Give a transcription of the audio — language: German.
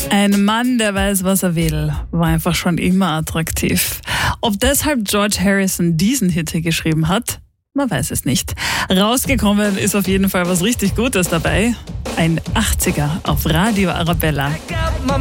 Ein Mann, der weiß, was er will, war einfach schon immer attraktiv. Ob deshalb George Harrison diesen Hit hier geschrieben hat, man weiß es nicht. Rausgekommen ist auf jeden Fall was richtig Gutes dabei. Ein 80er auf Radio Arabella.